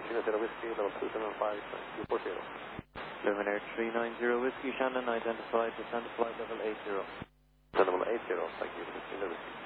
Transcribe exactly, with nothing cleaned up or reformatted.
Chino Zero Whiskey, level two seven five, two four zero. Luminaire three nine zero Whiskey, Shannon, identified, descend to flight level eight zero. Level eight zero, thank you, Chino Whiskey.